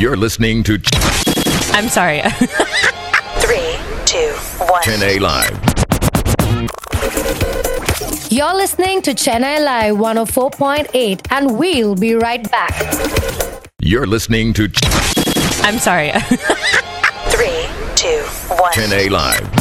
You're listening to I'm sorry. 3, 2, 1. Chennai Live. You're listening to Chennai Live 104.8 and we'll be right back. You're listening to I'm sorry. 3, 2, 1. Chennai Live.